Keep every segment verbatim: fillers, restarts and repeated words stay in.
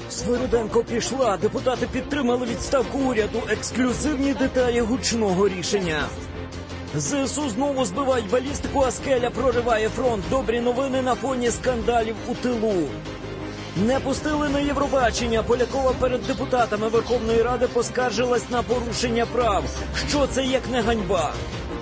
Свириденко пішла, депутати підтримали відставку уряду. Ексклюзивні деталі гучного рішення. ЗСУ знову збивають балістику, а скеля прориває фронт. Добрі новини на фоні скандалів у тилу. Не пустили на Євробачення. Полякова перед депутатами Верховної Ради поскаржилась на порушення прав. Що це як не ганьба?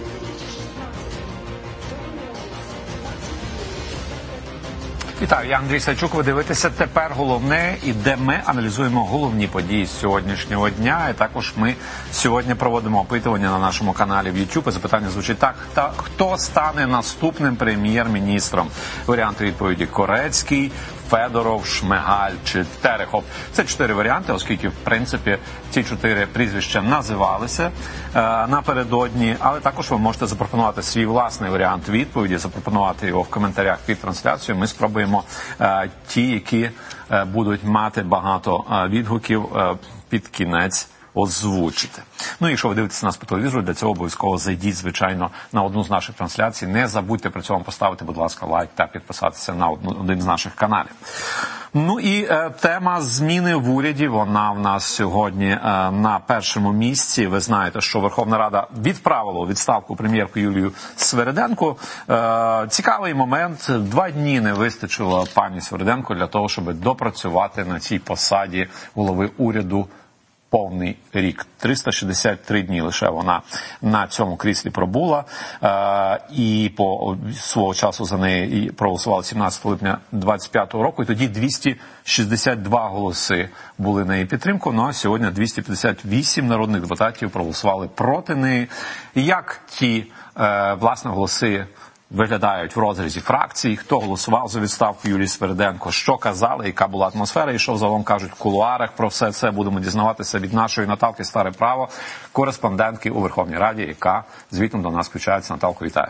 Вітаю, я Андрій Савчук. Ви дивитеся «Тепер головне», і де ми аналізуємо головні події з сьогоднішнього дня. І також ми сьогодні проводимо опитування на нашому каналі в YouTube. Запитання звучить так: та хто стане наступним прем'єр-міністром? Варіанти відповіді: Корецький, Федоров, Шмигаль чи Терехов. Це чотири варіанти, оскільки, в принципі, ці чотири прізвища називалися е, напередодні. Але також ви можете запропонувати свій власний варіант відповіді, запропонувати його в коментарях під трансляцією. Ми спробуємо е, ті, які е, будуть мати багато е, відгуків, е, під кінець озвучити. Ну і якщо ви дивитеся нас по телевізору, для цього обов'язково зайдіть, звичайно, на одну з наших трансляцій. Не забудьте при цьому поставити, будь ласка, лайк та підписатися на один з наших каналів. Ну і е, тема зміни в уряді, вона в нас сьогодні е, на першому місці. Ви знаєте, що Верховна Рада відправила у відставку прем'єрку Юлію Свириденко. Е, цікавий момент. Два дні не вистачило пані Свириденко для того, щоб допрацювати на цій посаді голови уряду повний рік. триста шістдесят три дні лише вона на цьому кріслі пробула. Е, і по свого часу за неї проголосували сімнадцятого липня двадцять п'ятого року. І тоді двісті шістдесят два голоси були на її підтримку. Ну а сьогодні двісті п'ятдесят вісім народних депутатів проголосували проти неї. Як ті, е, власне, голоси виглядають в розрізі фракцій, хто голосував за відставку Юлії Свириденко, що казали, яка була атмосфера, і що загалом кажуть в кулуарах. Про все це будемо дізнаватися від нашої Наталки Старе Право, кореспондентки у Верховній Раді, яка звітом до нас включається. Наталко, вітаю.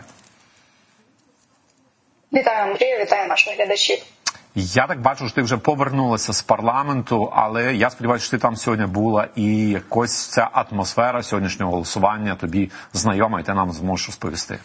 Вітаю, Андрію, вітаю наших глядачів. Я так бачу, що ти вже повернулася з парламенту, але я сподіваюся, що ти там сьогодні була, і якось ця атмосфера сьогоднішнього голосування тобі знайома, і ти нам зможеш розповісти.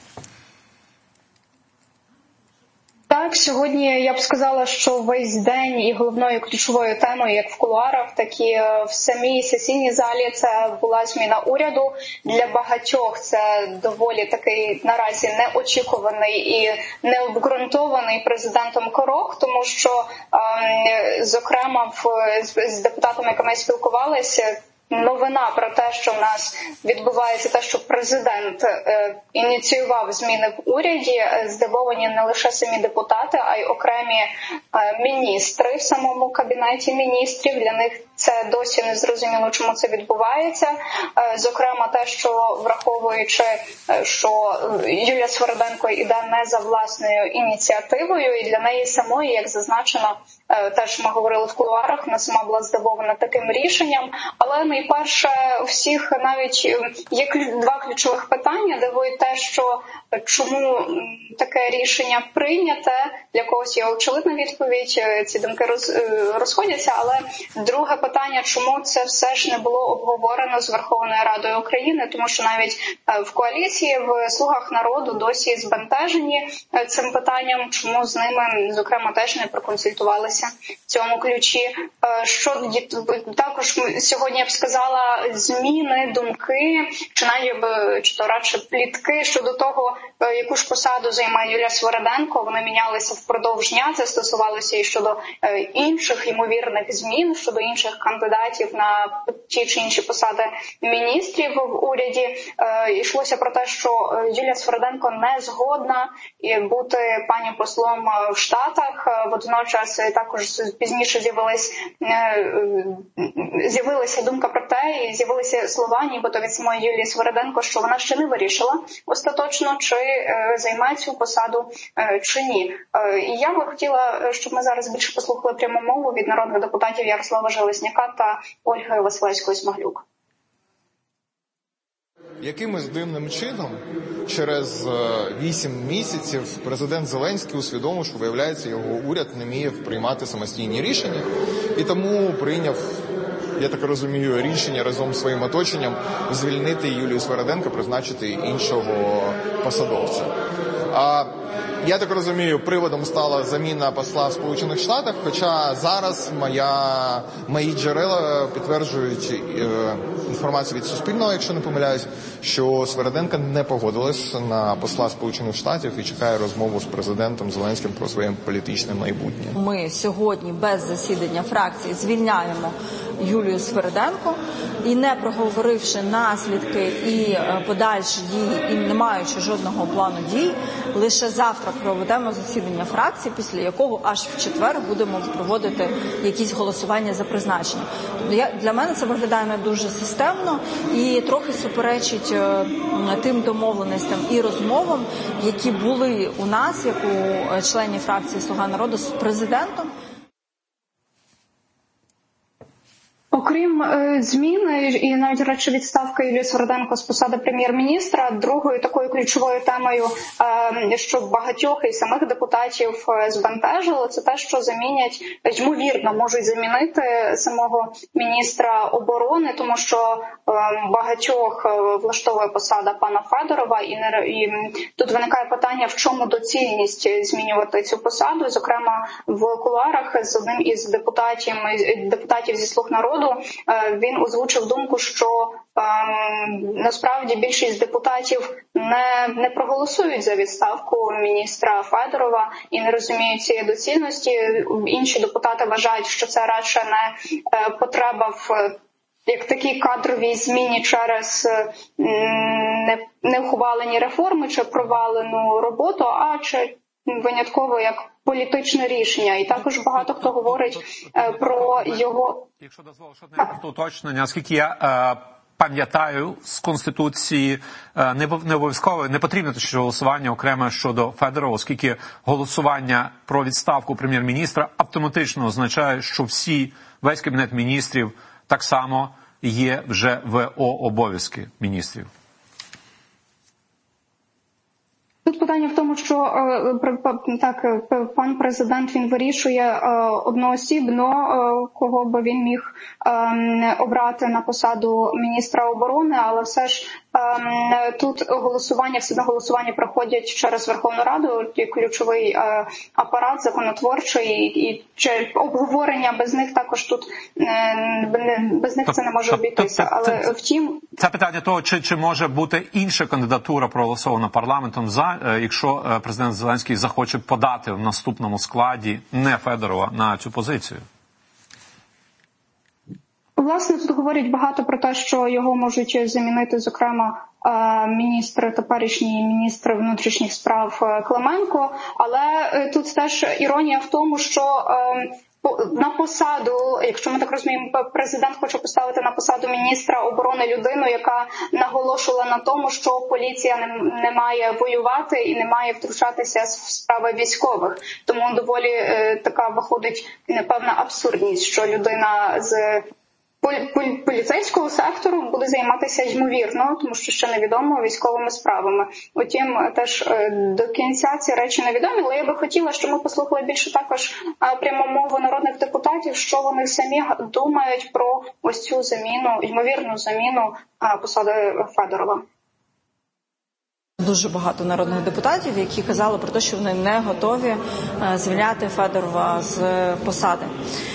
Так, сьогодні я б сказала, що весь день і головною ключовою темою, як в кулуарах, так і в самій сесійній залі, це була зміна уряду. Для багатьох це доволі такий наразі неочікуваний і необґрунтований президентом крок, тому що, зокрема, з депутатами, якими ми спілкувалися, новина про те, що в нас відбувається те, що президент е, ініціював зміни в уряді, е, здивовані не лише самі депутати, а й окремі е, міністри в самому кабінеті міністрів. Для них це досі не зрозуміло, чому це відбувається. Е, зокрема, те, що враховуючи, е, що Юлія Свириденко йде не за власною ініціативою, і для неї самої, як зазначено, е, теж ми говорили в кулуарах, вона сама була здивована таким рішенням, але найперше, у всіх навіть є два ключових питання. Дивує те, що чому таке рішення прийняте, для когось є очевидна відповідь, ці думки роз, розходяться, але друге питання, чому це все ж не було обговорено з Верховною Радою України, тому що навіть в коаліції, в «Слугах народу» досі збентежені цим питанням, чому з ними, зокрема, теж не проконсультувалися в цьому ключі. Що також сьогодні я б сказала, зміни, думки, чи навіть, чи то радше плітки щодо того, яку ж посаду займає Юлія Свириденко, вони мінялися впродовж дня, це стосувалося і щодо інших ймовірних змін, щодо інших кандидатів на ті чи інші посади міністрів в уряді. Йшлося про те, що Юлія Свириденко не згодна бути пані послом в Штатах, водночас також пізніше з'явились, з'явилася думка про те, і з'явилися слова, нібито від самої Юлії Свириденко, що вона ще не вирішила остаточно, чи е, займає цю посаду, е, чи ні. Е, і я би хотіла, щоб ми зараз більше послухали пряму мову від народних депутатів Ярослава Железняка та Ольги Василевської-Смаглюк. Якимось дивним чином через вісім місяців президент Зеленський усвідомив, що, виявляється, його уряд не вміє приймати самостійні рішення, і тому прийняв, я так розумію, рішення разом з своїм оточенням звільнити Юлію Свириденко, призначити іншого посадовця. А я так розумію, приводом стала заміна посла в Сполучених Штатах, хоча зараз моя, мої джерела підтверджують е, інформацію від Суспільного, якщо не помиляюсь, що Свериденко не погодилась на посла Сполучених Штатів і чекає розмову з президентом Зеленським про своє політичне майбутнє. Ми сьогодні без засідання фракції звільняємо Юлію Свериденко і, не проговоривши наслідки і подальші дії, і не маючи жодного плану дій, лише завтра проведемо засідання фракції, після якого аж в четвер будемо проводити якісь голосування за призначення. Для мене це виглядає не дуже системно і трохи суперечить тим домовленостям і розмовам, які були у нас, як у членів фракції «Слуга народу» з президентом. Окрім е, зміни і навіть речі відставки Юлії Свериденко з посади прем'єр-міністра, другою такою ключовою темою, е, що багатьох і самих депутатів е, збентежило, це те, що замінять, ймовірно, можуть замінити самого міністра оборони, тому що е, багатьох е, влаштовує посада пана Федорова, і, не, і тут виникає питання, в чому доцільність змінювати цю посаду. Зокрема, в кулуарах з одним із депутатів, депутатів зі «Слуг народу» він озвучив думку, що ем, насправді більшість депутатів не, не проголосують за відставку міністра Федорова і не розуміють цієї доцільності. Інші депутати вважають, що це радше не е, потреба в як такій кадровій зміні через не, неухвалені реформи чи провалену роботу, а чи винятково як політичне рішення. І також багато хто говорить е, про його... Якщо дозволиш одне уточнення, оскільки я е, пам'ятаю з Конституції, е, не, не обов'язково, не потрібно точно голосування окремо щодо Федорова, оскільки голосування про відставку прем'єр-міністра автоматично означає, що всі, весь Кабінет міністрів так само є вже в обов'язки міністрів. Тут питання в тому, що так, пан президент, він вирішує одноосібно, кого би він міг обрати на посаду міністра оборони, але все ж тут голосування, все на голосування проходять через Верховну Раду, і ключовий апарат законотворчий, і обговорення без них також тут, без них це не може обійтися. Але втім... Це питання того, чи, чи може бути інша кандидатура проголосована парламентом за, якщо президент Зеленський захоче подати в наступному складі не Федорова на цю позицію? Власне, тут говорять багато про те, що його можуть замінити, зокрема, міністр, теперішній міністр внутрішніх справ Клименко, але тут теж іронія в тому, що на посаду, якщо ми так розуміємо, президент хоче поставити на посаду міністра оборони людину, яка наголошувала на тому, що поліція не, не має воювати і не має втручатися в справи військових. Тому доволі е, така виходить певна абсурдність, що людина з поліцейського сектору буде займатися ймовірно, тому що ще невідомо, військовими справами. Утім, теж до кінця ці речі невідомі, але я би хотіла, щоб ми послухали більше також пряму мову народних депутатів, що вони самі думають про ось цю заміну, ймовірну заміну посади Федорова. Дуже багато народних депутатів, які казали про те, що вони не готові звільняти Федорова з посади.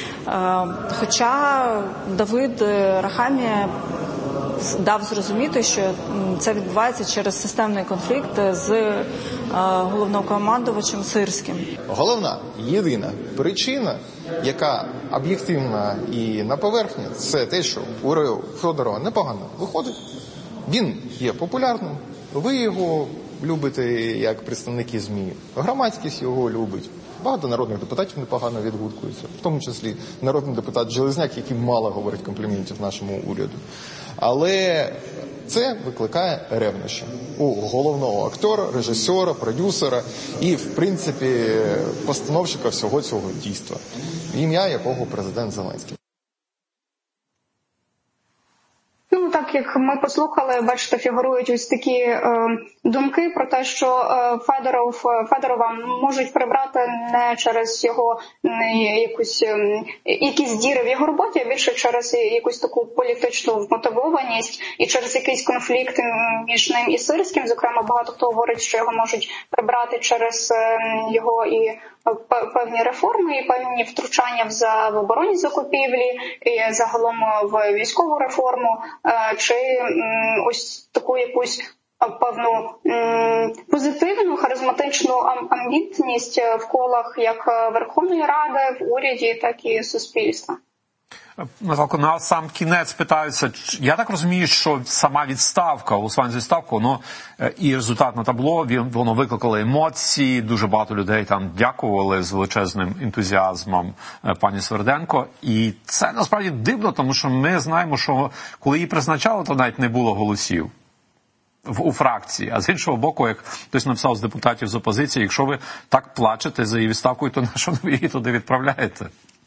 Хоча Давид Рахамія дав зрозуміти, що це відбувається через системний конфлікт з головнокомандувачем Сирським. Головна, єдина причина, яка об'єктивна і на поверхні, це те, що у Федорова непогано виходить. Він є популярним, ви його любите як представники ЗМІ, громадськість його любить. Багато народних депутатів непогано відгукуються, в тому числі народний депутат Железняк, який мало говорить компліментів нашому уряду. Але це викликає ревнощі у головного актора, режисера, продюсера і, в принципі, постановщика всього цього дійства, ім'я якого президент Зеленський. Ну, так як ми послухали, бачите, фігурують ось такі е, думки про те, що е, Федоров, Федорова можуть прибрати не через його не, якусь, е, якісь діри в його роботі, а більше через якусь таку політичну вмотивованість і через якийсь конфлікт між ним і Сирським. Зокрема, багато хто говорить, що його можуть прибрати через е, його і певні реформи, і певні втручання в оборонні закупівлі, і загалом в військову реформу, чи ось таку якусь певну позитивну, харизматичну амбітність в колах як Верховної Ради, в уряді, так і суспільства. Наталко, на сам кінець питаються, я так розумію, що сама відставка, голосування за відставку, воно і результат на табло, воно викликало емоції, дуже багато людей там дякували з величезним ентузіазмом пані Сверденко, і це насправді дивно, тому що ми знаємо, що коли її призначали, то навіть не було голосів у фракції, а з іншого боку, як хтось написав з депутатів з опозиції, якщо ви так плачете за її відставкою, то на що ви її туди відправляєте?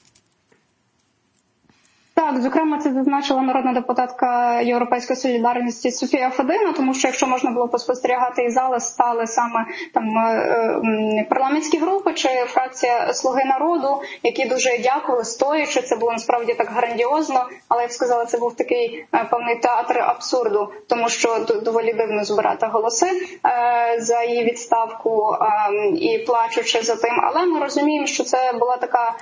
Так, зокрема, це зазначила народна депутатка Європейської солідарності Софія Федина, тому що, якщо можна було поспостерігати із зали, стали саме там парламентські групи чи фракція «Слуги народу», які дуже дякували, стоячи. Це було насправді так грандіозно, але, як сказала, це був такий певний театр абсурду, тому що доволі дивно збирати голоси за її відставку і плачучи за тим. Але ми розуміємо, що це була така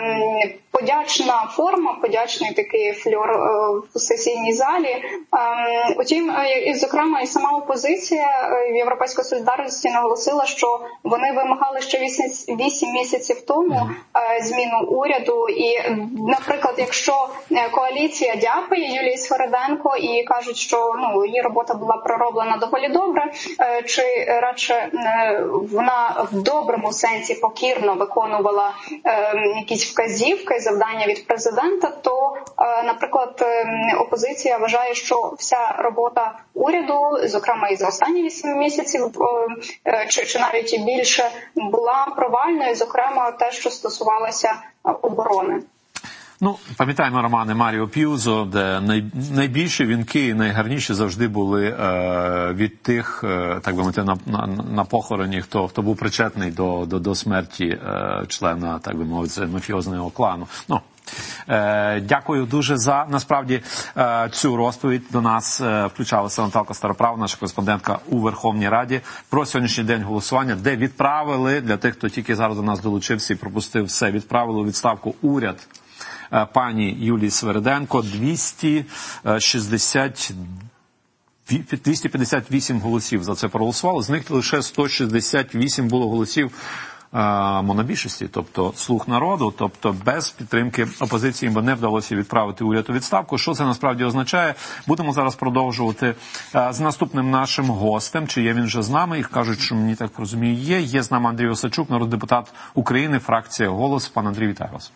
подячна форма, подячний такий фльор в сесійній залі. Утім, і, зокрема, і сама опозиція Європейської солідарності наголосила, що вони вимагали ще вісім місяців тому зміну уряду. І, наприклад, якщо коаліція дякує Юлії Сверденко і кажуть, що ну, її робота була пророблена доволі добре, чи радше вона в доброму сенсі покірно виконувала якісь вказівки, завдання від президента, то, наприклад, опозиція вважає, що вся робота уряду, зокрема і за останні вісім місяців, чи, чи навіть більше, була провальною, зокрема те, що стосувалося оборони. Ну, пам'ятаємо романи Маріо П'юзо, де най, найбільші вінки і найгарніші завжди були е, від тих, е, так би мовити, на, на, на похороні, хто, хто був причетний до, до, до смерті е, члена, так би мовити, мафіозного клану. Ну, Е, дякую дуже за, насправді, е, цю розповідь. До нас е, включалася Наталка Староправ, наша кореспондентка у Верховній Раді, про сьогоднішній день голосування, де відправили, для тих, хто тільки зараз до нас долучився і пропустив все, відправили у відставку уряд е, пані Юлії Сверденко. двісті шістдесят двісті п'ятдесят вісім голосів за це проголосували, з них лише сто шістдесят вісім було голосів монобільшості, тобто «Слуг народу», тобто без підтримки опозиції їм не вдалося відправити уряд у відставку. Що це насправді означає? Будемо зараз продовжувати з наступним нашим гостем, чи є він вже з нами, їх кажуть, що мені так розумію є. Є з нами Андрій Осадчук, народний депутат України, фракція «Голос». Пан Андрій, вітаю вас.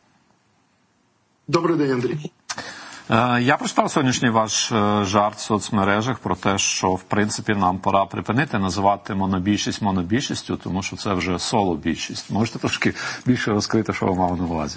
Добрий день, Андрій. Я прочитав сьогоднішній ваш жарт в соцмережах про те, що, в принципі, нам пора припинити називати монобільшість монобільшістю, тому що це вже соло-більшість. Можете трошки більше розкрити, що ви мав на увазі?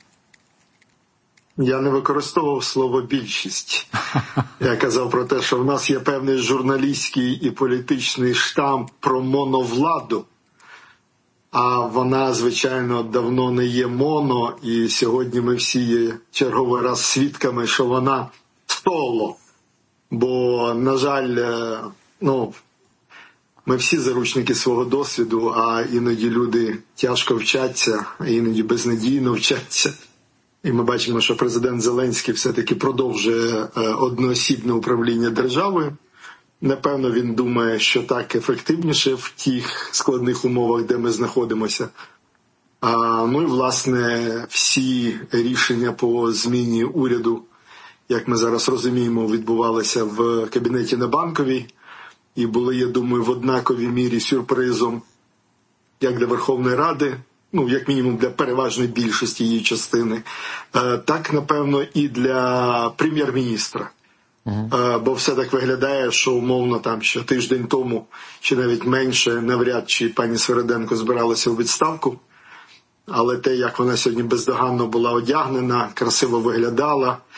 Я не використовував слово «більшість». Я казав про те, що в нас є певний журналістський і політичний штамп про моновладу. А вона, звичайно, давно не є моно, і сьогодні ми всі є черговий раз свідками, що вона соло. Бо, на жаль, ну, ми всі заручники свого досвіду, а іноді люди тяжко вчаться, а іноді безнадійно вчаться. І ми бачимо, що президент Зеленський все-таки продовжує одноосібне управління державою. Напевно, він думає, що так ефективніше в тих складних умовах, де ми знаходимося. А, ну і, власне, всі рішення по зміні уряду, як ми зараз розуміємо, відбувалися в кабінеті на Банковій. І були, я думаю, в однаковій мірі сюрпризом як для Верховної Ради, ну, як мінімум для переважної більшості її частини, так, напевно, і для прем'єр-міністра. Uh-huh. Бо все так виглядає, що умовно там, що тиждень тому, чи навіть менше, навряд чи пані Сверденко збиралася у відставку. Але те, як вона сьогодні бездоганно була одягнена, красиво виглядала,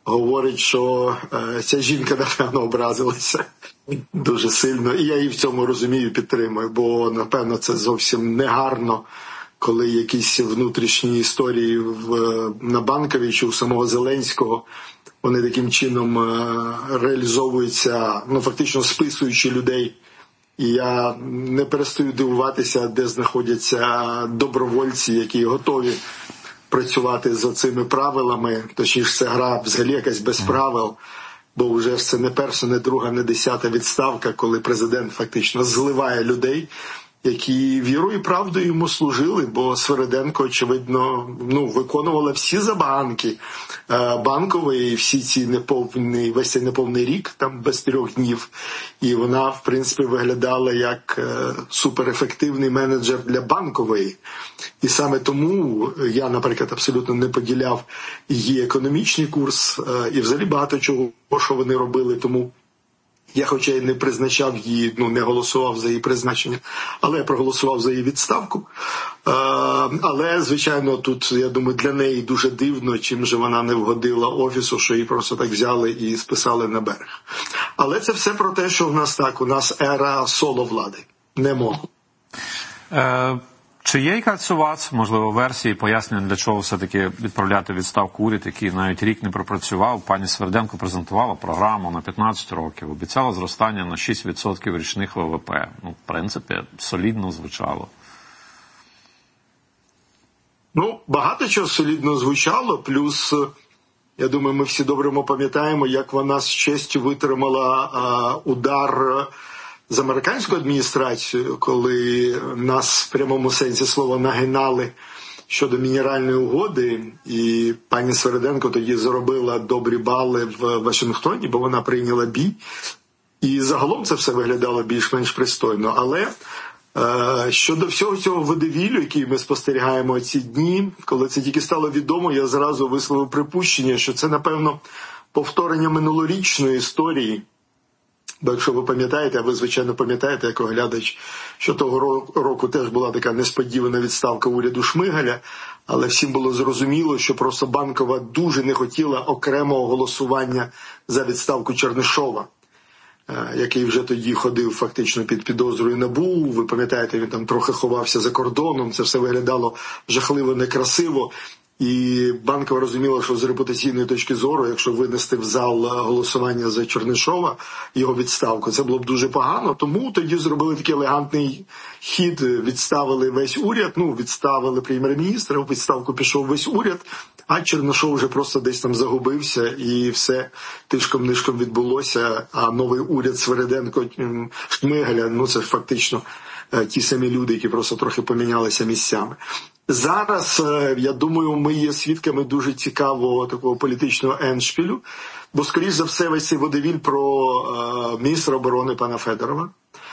говорить, що е, ця жінка, напевно, образилася дуже сильно. І я її в цьому розумію, підтримую, бо, напевно, це зовсім негарно, коли якісь внутрішні історії в, на Банковій чи у самого Зеленського, вони таким чином е, реалізовуються, ну, фактично списуючи людей. І я не перестаю дивуватися, де знаходяться добровольці, які готові працювати за цими правилами. Точніше, це гра взагалі якась без правил, бо вже це не перша, не друга, не десята відставка, коли президент фактично зливає людей, які вірою і правдою йому служили, бо Свериденко, очевидно, ну, виконувала всі забаганки Банкової, всі ці неповні, весь цей неповний рік, там без трьох днів. І вона, в принципі, виглядала як суперефективний менеджер для Банкової. І саме тому я, наприклад, абсолютно не поділяв її економічний курс і взагалі багато чого, що вони робили, тому я, хоча й не призначав її, ну, не голосував за її призначення, але я проголосував за її відставку. Е, але, звичайно, тут, я думаю, для неї дуже дивно, чим же вона не вгодила Офісу, що її просто так взяли і списали на берег. Але це все про те, що в нас так, у нас ера соло-влади, не моно. Е... Чи є якась у вас, можливо, версії, пояснення, для чого все-таки відправляти відставку уряд, який навіть рік не пропрацював? Пані Свериденко презентувала програму на п'ятнадцять років, обіцяла зростання на шість відсотків річних ВВП. Ну, в принципі, солідно звучало. Ну, багато чого солідно звучало, плюс, я думаю, ми всі добре пам'ятаємо, як вона з честю витримала а, удар з американською адміністрацією, коли нас в прямому сенсі слова нагинали щодо мінеральної угоди, і пані Свериденко тоді заробила добрі бали в Вашингтоні, бо вона прийняла бій. І загалом це все виглядало більш-менш пристойно. Але е, щодо всього цього водевілю, який ми спостерігаємо ці дні, коли це тільки стало відомо, я зразу висловив припущення, що це, напевно, повторення минулорічної історії. Бо якщо ви пам'ятаєте, а ви, звичайно, пам'ятаєте, як оглядач, що того року теж була така несподівана відставка уряду Шмигаля, але всім було зрозуміло, що просто Банкова дуже не хотіла окремого голосування за відставку Чернишова, який вже тоді ходив фактично під підозрою НАБУ. Ви пам'ятаєте, він там трохи ховався за кордоном, це все виглядало жахливо, некрасиво. І Банкова розуміла, що з репутаційної точки зору, якщо винести в зал голосування за Чернишова, його відставку, це було б дуже погано. Тому тоді зробили такий елегантний хід, відставили весь уряд, ну, відставили прем'єр-міністра, у відставку пішов весь уряд, а Чернишов вже просто десь там загубився, і все тишком-нишком відбулося, а новий уряд Свериденко, Шмигаля, ну, це фактично ті самі люди, які просто трохи помінялися місцями. Зараз, я думаю, ми є свідками дуже цікавого такого політичного ендшпілю, бо, скоріш за все, весь цей водевіль про е, міністра оборони пана Федорова, е,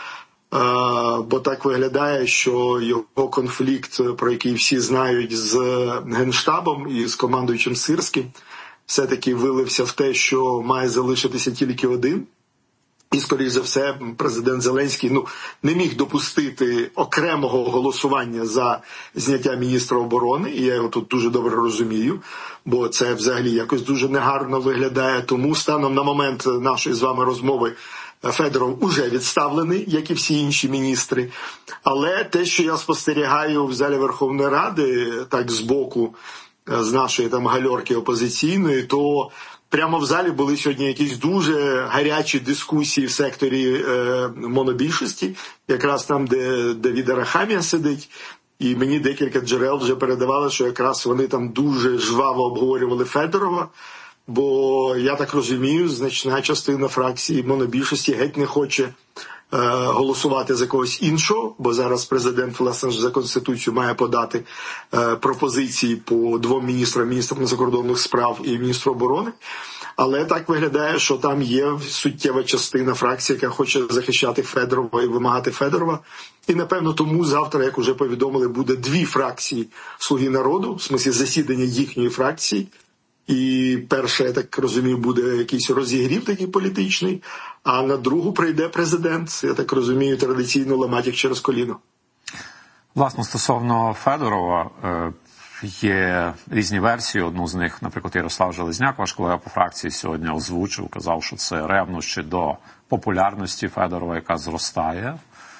бо так виглядає, що його конфлікт, про який всі знають, з Генштабом і з командуючим Сирським, все-таки вилився в те, що має залишитися тільки один. І, скоріш за все, президент Зеленський ну, не міг допустити окремого голосування за зняття міністра оборони, і я його тут дуже добре розумію, бо це взагалі якось дуже негарно виглядає. Тому станом на момент нашої з вами розмови Федоров уже відставлений, як і всі інші міністри. Але те, що я спостерігаю в залі Верховної Ради, так збоку, з нашої там гальорки опозиційної, то прямо в залі були сьогодні якісь дуже гарячі дискусії в секторі е, монобільшості, якраз там, де Давід Арахамія сидить. І мені декілька джерел вже передавали, що якраз вони там дуже жваво обговорювали Федорова, бо, я так розумію, значна частина фракції монобільшості геть не хоче е, голосувати за когось іншого, бо зараз президент, власне, за Конституцію має подати е, пропозиції по двом міністрам, міністрам закордонних справ і міністру оборони. Але так виглядає, що там є суттєва частина фракції, яка хоче захищати Федорова і вимагати Федорова. І, напевно, тому завтра, як уже повідомили, буде дві фракції «Слуги народу», в смислі засідання їхньої фракції. І перше, я так розумію, буде якийсь розігрів такий політичний, а на другу прийде президент, я так розумію, традиційно ламать їх через коліно. Власне, стосовно Федорова, є різні версії. Одну з них, наприклад, Ярослав Железняк, ваш колега по фракції, сьогодні озвучив, казав, що це ревнощі до популярності Федорова, яка зростає.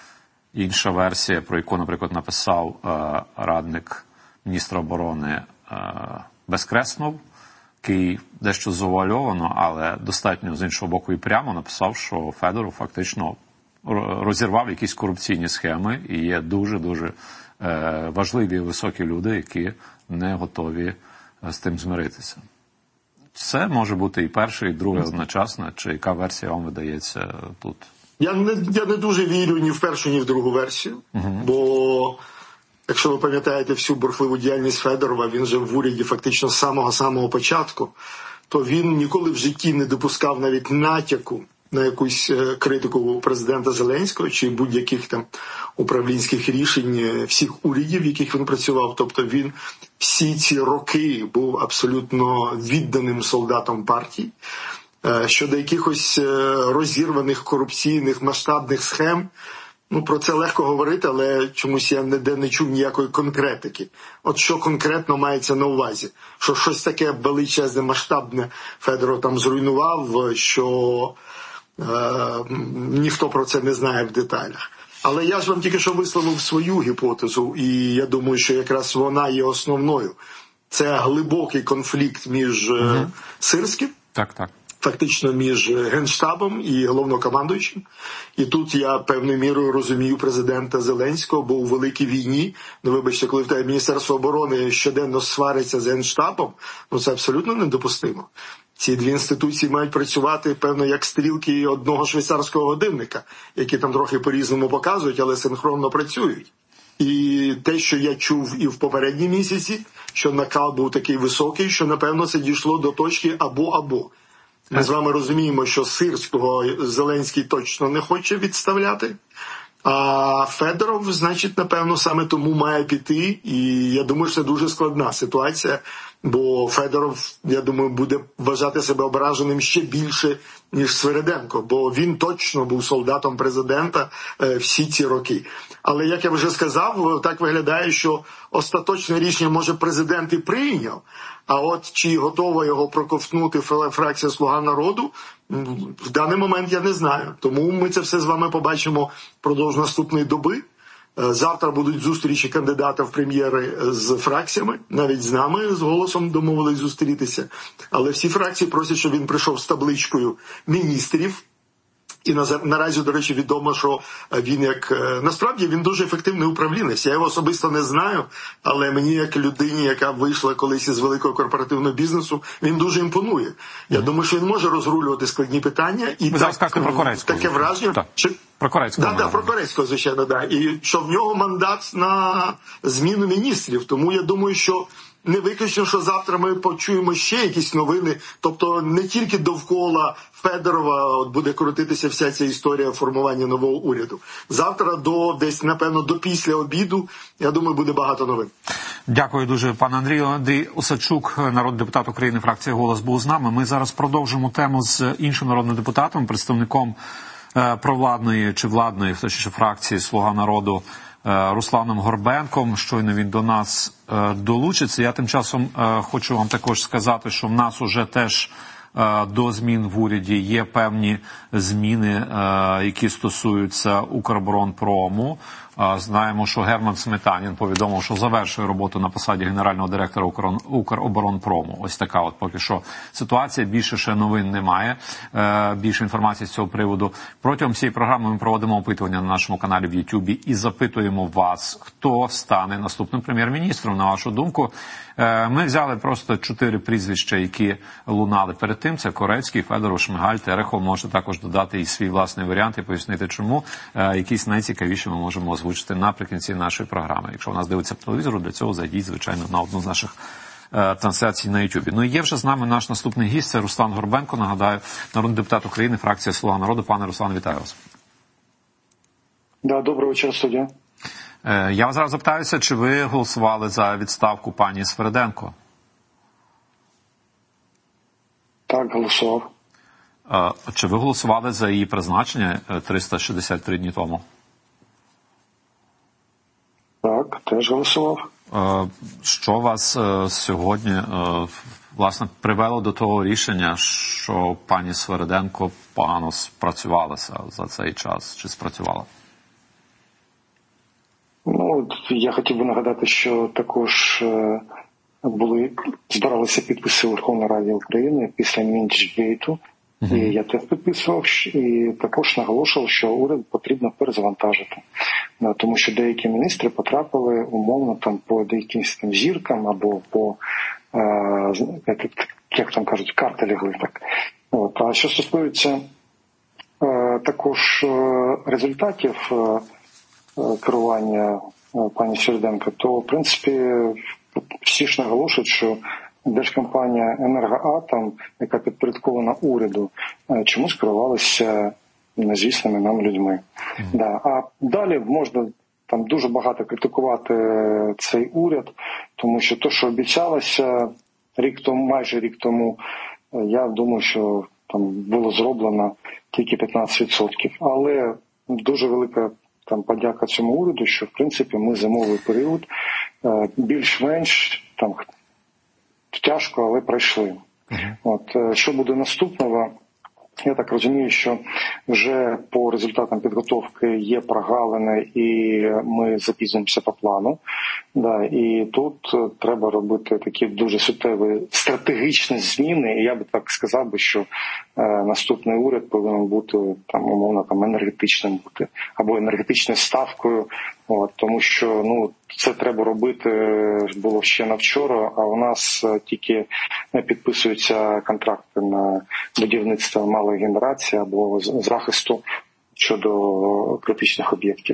Інша версія, про яку, наприклад, написав е, радник міністра оборони е, Безкреснов, який дещо завуальовано, але достатньо з іншого боку і прямо написав, що Федоров фактично розірвав якісь корупційні схеми, і є дуже-дуже е, важливі і високі люди, які не готові з тим змиритися. Це може бути і перше, і друге одночасно. Чи яка версія вам видається тут? Я не, я не дуже вірю ні в першу, ні в другу версію, угу. Бо, якщо ви пам'ятаєте всю бурхливу діяльність Федорова, він же в уряді фактично з самого-самого початку, то він ніколи в житті не допускав навіть натяку на якусь критику президента Зеленського чи будь-яких там управлінських рішень всіх урядів, в яких він працював. Тобто він всі ці роки був абсолютно відданим солдатом партії. Щодо якихось розірваних корупційних масштабних схем, ну, про це легко говорити, але чомусь я ніде не чув ніякої конкретики. От що конкретно мається на увазі? Що щось таке величезне, масштабне Федоров там зруйнував, що е, ніхто про це не знає в деталях. Але я ж вам тільки що висловив свою гіпотезу, і я думаю, що якраз вона є основною. Це глибокий конфлікт між угу. Сирським, так, так. фактично між Генштабом і головнокомандуючим. І тут я певною мірою розумію президента Зеленського, бо у великій війні, ну вибачте, коли в тебе Міністерство оборони щоденно свариться з Генштабом, ну це абсолютно недопустимо. Ці дві інституції мають працювати, певно, як стрілки одного швейцарського годинника, які там трохи по-різному показують, але синхронно працюють. І те, що я чув і в попередні місяці, що накал був такий високий, що, напевно, це дійшло до точки або-або. Ми з вами розуміємо, що Сирського Зеленський точно не хоче відставляти, а Федоров, значить, напевно, саме тому має піти. І я думаю, що це дуже складна ситуація, бо Федоров, я думаю, буде вважати себе ображеним ще більше, ніж Свериденко, бо він точно був солдатом президента е, всі ці роки. Але, як я вже сказав, так виглядає, що остаточне рішення, може, президент і прийняв, а от чи готова його проковтнути фракція «Слуга народу», в даний момент я не знаю. Тому ми це все з вами побачимо впродовж наступної доби. Завтра будуть зустрічі кандидата в прем'єри з фракціями, навіть з нами, з «Голосом» домовились зустрітися. Але всі фракції просять, щоб він прийшов з табличкою міністрів. І наразі, до речі, відомо, що він як... Насправді, він дуже ефективний управлінець. Я його особисто не знаю, але мені, як людині, яка вийшла колись із великого корпоративного бізнесу, він дуже імпонує. Я mm-hmm. думаю, що він може розрулювати складні питання. І ви зараз кажете про Корецького. Таке враження... Так. Що... Про Корецького. Так, да, да, про Корецького, звичайно, да. І що в нього мандат на зміну міністрів. Тому я думаю, що не виключно, що завтра ми почуємо ще якісь новини. Тобто не тільки довкола Федорова от буде крутитися вся ця історія формування нового уряду. Завтра до десь, напевно, до після обіду, я думаю, буде багато новин. Дякую дуже, пане Андрію. Андрій Осадчук, народний депутат України, фракція «Голос», був з нами. Ми зараз продовжимо тему з іншим народним депутатом, представником провладної чи владної, в точніше, фракції «Слуга народу» Русланом Горбенком. Щойно він до нас долучиться. Я тим часом хочу вам також сказати, що в нас уже теж до змін в уряді є певні зміни, які стосуються Укроборонпрому. Знаємо, що Герман Сметанін повідомив, що завершує роботу на посаді генерального директора Укроборонпрому. Ось така от поки що ситуація. Більше ще новин немає. Більше інформації з цього приводу. Протягом цієї програми ми проводимо опитування на нашому каналі в Ютубі і запитуємо вас, хто стане наступним прем'єр-міністром, на вашу думку. Ми взяли просто чотири прізвища, які лунали перед тим. Це Корецький, Федоров, Шмигаль, Терехов. Можете також додати і свій власний варіант і пояснити, чому. Якісь найцікавіші ми можемо озвучити наприкінці нашої програми. Якщо у нас дивиться по телевізору, для цього зайдіть, звичайно, на одну з наших е, трансляцій на Ютубі. Ну і є вже з нами наш наступний гість, це Руслан Горбенко, нагадаю, народний депутат України, фракція «Слуга народу». Пане Руслан, вітаю вас. Да, доброго часу, студія. Е, я вас зараз запитаюся, чи ви голосували за відставку пані Свериденко? Так, голосував. Е, чи ви голосували за її призначення триста шістдесят три дні тому? Так, теж голосував. Що вас сьогодні, власне, привело до того рішення, що пані Свериденко погано спрацювалася за цей час? Чи спрацювала? Ну, я хотів би нагадати, що також були, збиралися підписи у Верховній Раді України після Мінчгейту. Uh-huh. І я теж підписував, і також наголошував, що уряд потрібно перезавантажити. Тому що деякі міністри потрапили умовно там по якимось там зіркам або по, е, як там кажуть, карти лягли. Так. От. А що стосується е, також результатів е, керування е, пані Свериденко, то в принципі всі ж наголошують, що держкомпанія «Енергоатом», яка підпорядкована уряду, чомусь керувалася незвісними нам людьми. Mm. Да. А далі можна там дуже багато критикувати цей уряд, тому що те, що обіцялося рік тому, майже рік тому, я думаю, що там було зроблено тільки п'ятнадцять відсотків. Але дуже велика там подяка цьому уряду, що в принципі ми зимовий період більш-менш там тяжко, але пройшли. Uh-huh. От, що буде наступного? Я так розумію, що вже по результатам підготовки є прогалини і ми запізнюємося по плану. Да, і тут треба робити такі дуже суттєві стратегічні зміни. І я би так сказав би, що е, наступний уряд повинен бути там умовно там енергетичним бути або енергетичною ставкою. От, тому що ну це треба робити було ще на вчора, а у нас тільки підписуються контракти на будівництво малої генерації або захисту щодо критичних об'єктів.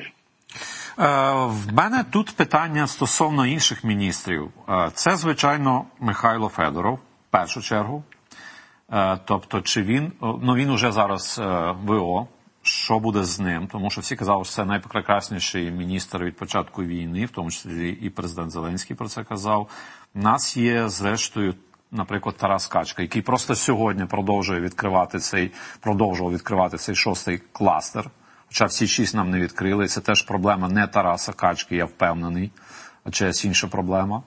В мене тут питання стосовно інших міністрів. Це, звичайно, Михайло Федоров, в першу чергу. Тобто, чи він, ну він уже зараз ВО, що буде з ним? Тому що всі казали, що це найпрекрасніший міністр від початку війни, в тому числі і президент Зеленський про це казав. У нас є, зрештою, наприклад, Тарас Качка, який просто сьогодні продовжує відкривати цей, продовжував відкривати цей шостий кластер. Хоча всі шість нам не відкрили. Це теж проблема не Тараса Качки, я впевнений, а чиясь інша проблема.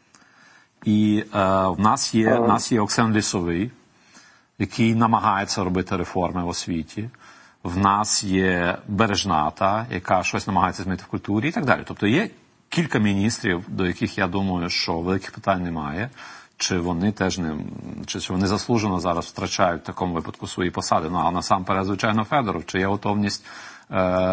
І е, в нас є, в нас є Оксен Лісовий, який намагається робити реформи в освіті. В нас є Бережната, яка щось намагається змінити в культурі і так далі. Тобто є кілька міністрів, до яких я думаю, що великих питань немає. Чи вони теж не, чи вони заслужено зараз втрачають в такому випадку свої посади. Ну, а насамперед, звичайно, Федоров, чи є готовність е,